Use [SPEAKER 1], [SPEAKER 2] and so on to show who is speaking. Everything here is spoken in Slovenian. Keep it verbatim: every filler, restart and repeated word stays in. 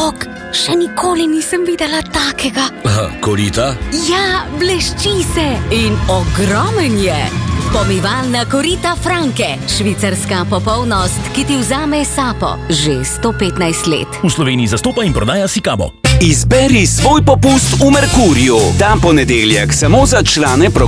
[SPEAKER 1] bog, še nikoli nisem videla takega.
[SPEAKER 2] Aha, korita?
[SPEAKER 1] Ja, blešči se in ogromen je. Pomivalna korita Franke, švicarska popolnost, ki ti vzame sapo že sto petnajst let.
[SPEAKER 3] V Sloveniji zastopa in prodaja Sikabo.
[SPEAKER 4] Izberi svoj popust v Merkurju. Ta ponedeljek samo za člane programa